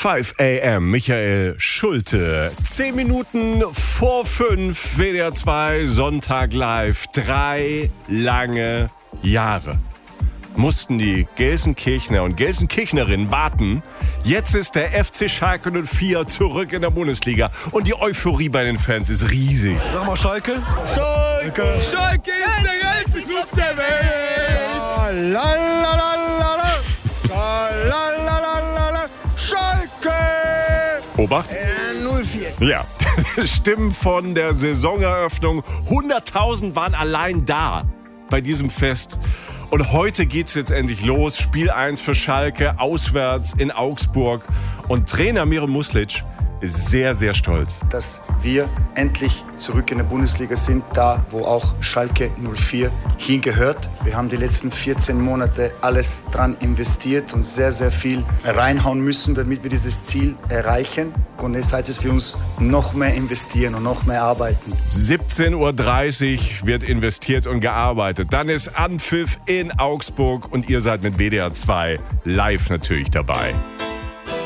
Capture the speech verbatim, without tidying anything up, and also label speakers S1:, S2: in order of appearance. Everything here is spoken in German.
S1: fünf a m Michael Schulte. Zehn Minuten vor fünf, W D R zwei, Sonntag live. Drei lange Jahre mussten die Gelsenkirchner und Gelsenkirchnerinnen warten. Jetzt ist der F C Schalke null vier zurück in der Bundesliga und die Euphorie bei den Fans ist riesig.
S2: Sag mal Schalke.
S1: Schalke, Schalke ist der geilste Club der Welt.
S3: Schalalalala, schalalalala, Schalke.
S1: Obacht.
S3: Äh, null vier.
S1: Ja, Stimmen von der Saisoneröffnung. hunderttausend waren allein da bei diesem Fest. Und heute geht's jetzt endlich los. Spiel eins für Schalke, auswärts in Augsburg. Und Trainer Miro Muslic ist sehr, sehr stolz.
S4: Dass wir endlich zurück in der Bundesliga sind, da wo auch Schalke null vier hingehört. Wir haben die letzten vierzehn Monate alles dran investiert und sehr, sehr viel reinhauen müssen, damit wir dieses Ziel erreichen. Und jetzt heißt es für uns, noch mehr investieren und noch mehr arbeiten.
S1: siebzehn Uhr dreißig wird investiert und gearbeitet. Dann ist Anpfiff in Augsburg und ihr seid mit W D R zwei live natürlich dabei.